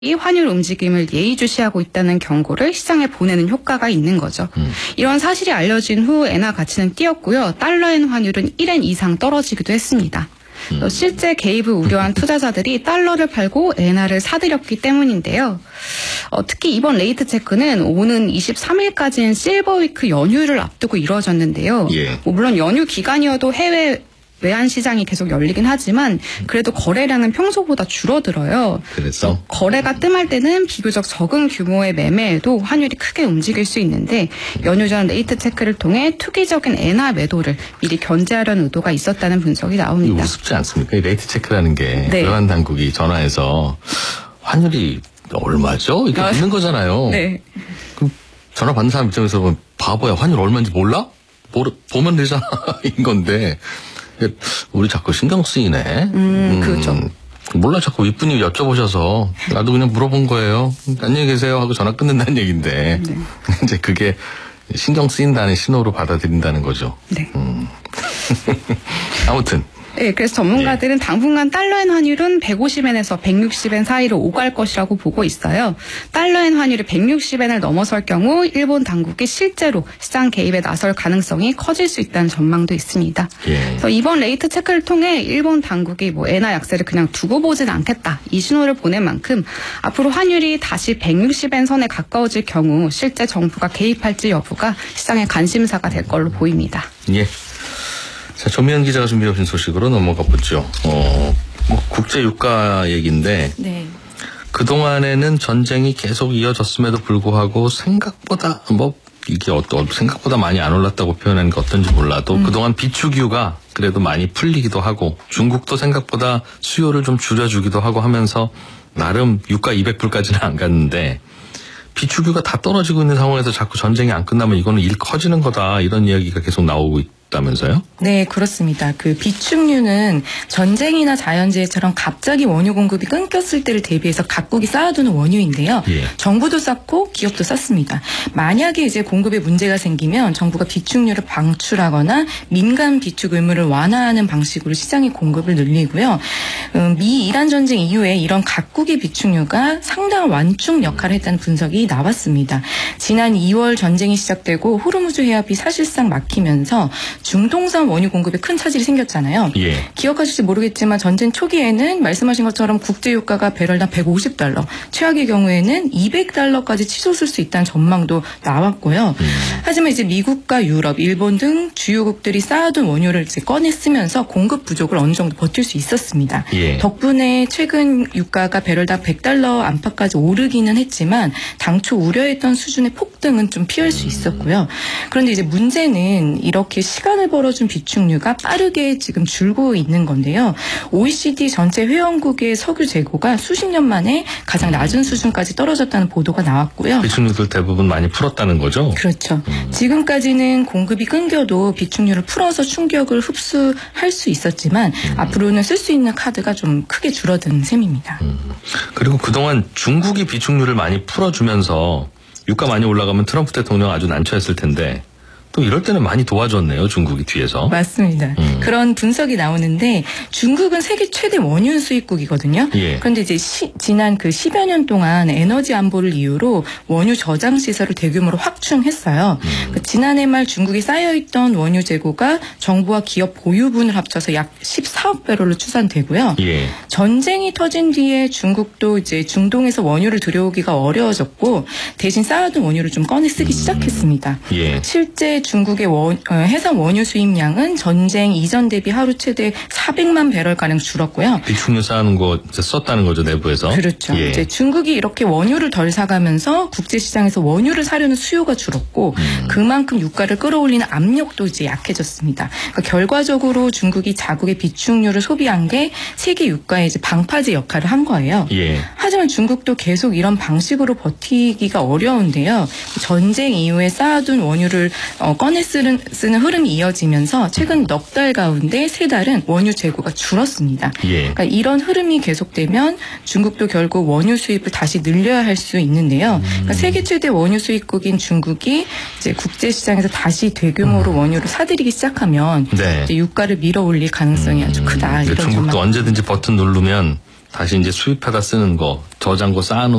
이 환율 움직임을 예의주시하고 있다는 경고를 시장에 보내는 효과가 있는 거죠. 이런 사실이 알려진 후 엔화 가치는 뛰었고요. 달러엔 환율은 1엔 이상 떨어지기도 했습니다. 실제 개입을 우려한 투자자들이 달러를 팔고 엔화를 사들였기 때문인데요. 특히 이번 레이트 체크는 오는 23일까지는 실버위크 연휴를 앞두고 이루어졌는데요. 물론 연휴 기간이어도 해외 외환 시장이 계속 열리긴 하지만 그래도 거래량은 평소보다 줄어들어요. 그래서 거래가 뜸할 때는 비교적 적은 규모의 매매에도 환율이 크게 움직일 수 있는데 연휴 전 레이트 체크를 통해 투기적인 엔화 매도를 미리 견제하려는 의도가 있었다는 분석이 나옵니다. 우습지 않습니까? 이 레이트 체크라는 게 네. 외환 당국이 전화해서 환율이 얼마죠? 이렇게 묻는 거잖아요. 네. 그럼 전화 받는 사람 입장에서 보면 바보야, 환율 얼마인지 몰라? 보면 되잖아. 인 건데 우리 자꾸 신경 쓰이네. 그렇죠. 몰라, 자꾸 윗분이 여쭤보셔서 나도 그냥 물어본 거예요. 안녕히 계세요 하고 전화 끊는다는 얘기인데 네. 이제 그게 신경 쓰인다는 신호로 받아들인다는 거죠. 네. 아무튼 네, 그래서 전문가들은 당분간 달러엔 환율은 150엔에서 160엔 사이로 오갈 것이라고 보고 있어요. 달러엔 환율이 160엔을 넘어설 경우 일본 당국이 실제로 시장 개입에 나설 가능성이 커질 수 있다는 전망도 있습니다. 그래서 이번 레이트 체크를 통해 일본 당국이 엔화 약세를 그냥 두고 보진 않겠다, 이 신호를 보낸 만큼 앞으로 환율이 다시 160엔 선에 가까워질 경우 실제 정부가 개입할지 여부가 시장의 관심사가 될 걸로 보입니다. 예. 자, 조미연 기자가 준비해 오신 소식으로 넘어가 보죠. 국제 유가 얘기인데 네. 그동안에는 전쟁이 계속 이어졌음에도 불구하고 생각보다 이게 생각보다 많이 안 올랐다고 표현하는 게 어떤지 몰라도 그동안 비축유가 그래도 많이 풀리기도 하고 중국도 생각보다 수요를 좀 줄여주기도 하고 하면서 나름 유가 200불까지는 안 갔는데 비축유가 다 떨어지고 있는 상황에서 자꾸 전쟁이 안 끝나면 이거는 일 커지는 거다, 이런 이야기가 계속 나오고 있다면서요? 네, 그렇습니다. 그 비축유는 전쟁이나 자연재해처럼 갑자기 원유 공급이 끊겼을 때를 대비해서 각국이 쌓아두는 원유인데요. 정부도 쌓고 기업도 쌓습니다. 만약에 이제 공급에 문제가 생기면 정부가 비축유를 방출하거나 민간 비축 의무를 완화하는 방식으로 시장의 공급을 늘리고요. 미 이란 전쟁 이후에 이런 각국의 비축유가 상당한 완충 역할을 했다는 분석이 나왔습니다. 지난 2월 전쟁이 시작되고 호르무즈 해협이 사실상 막히면서 중동산 원유 공급에 큰 차질이 생겼잖아요. 기억하실지 모르겠지만 전쟁 초기에는 말씀하신 것처럼 국제유가가 배럴당 150달러, 최악의 경우에는 200달러까지 치솟을 수 있다는 전망도 나왔고요. 하지만 이제 미국과 유럽, 일본 등 주요국들이 쌓아둔 원유를 이제 꺼내 쓰면서 공급 부족을 어느 정도 버틸 수 있었습니다. 덕분에 최근 유가가 배럴당 100달러 안팎까지 오르기는 했지만 당초 우려했던 수준의 폭등은 좀 피할 수 있었고요. 그런데 이제 문제는 이렇게 시간을 벌어준 비축유가 빠르게 지금 줄고 있는 건데요. OECD 전체 회원국의 석유 재고가 수십 년 만에 가장 낮은 수준까지 떨어졌다는 보도가 나왔고요. 비축유들 대부분 많이 풀었다는 거죠? 그렇죠. 지금까지는 공급이 끊겨도 비축유를 풀어서 충격을 흡수할 수 있었지만 앞으로는 쓸 수 있는 카드가 좀 크게 줄어든 셈입니다. 그리고 그동안 중국이 비축유를 많이 풀어주면서 유가 많이 올라가면 트럼프 대통령 아주 난처했을 텐데 또 이럴 때는 많이 도와줬네요, 중국이 뒤에서. 맞습니다. 그런 분석이 나오는데 중국은 세계 최대 원유 수입국이거든요. 그런데 이제 지난 그 10여 년 동안 에너지 안보를 이유로 원유 저장 시설을 대규모로 확충했어요. 지난해 말 중국에 쌓여있던 원유 재고가 정부와 기업 보유분을 합쳐서 약 14억 배럴로 추산되고요. 전쟁이 터진 뒤에 중국도 이제 중동에서 원유를 들여오기가 어려워졌고 대신 쌓아둔 원유를 좀 꺼내 쓰기 시작했습니다. 실제 중국의 해상 원유 수입량은 전쟁 이전 대비 하루 최대 400만 배럴가량 줄었고요. 비축유 쌓는 거 이제 썼다는 거죠, 내부에서. 그렇죠. 이제 중국이 이렇게 원유를 덜 사가면서 국제시장에서 원유를 사려는 수요가 줄었고 그만큼 유가를 끌어올리는 압력도 이제 약해졌습니다. 그러니까 결과적으로 중국이 자국의 비축유를 소비한 게 세계 유가에 이제 방파제 역할을 한 거예요. 하지만 중국도 계속 이런 방식으로 버티기가 어려운데요. 전쟁 이후에 쌓아둔 원유를 꺼내 쓰는 흐름이 이어지면서 최근 넉 달 가운데 3달은 원유 재고가 줄었습니다. 그러니까 이런 흐름이 계속되면 중국도 결국 원유 수입을 다시 늘려야 할 수 있는데요. 그러니까 세계 최대 원유 수입국인 중국이 이제 국제 시장에서 다시 대규모로 원유를 사들이기 시작하면 이제 유가를 밀어올릴 가능성이 아주 크다. 이런 중국도 언제든지 버튼 누르면 다시 이제 수입하다 쓰는 거, 저장고 쌓아놓은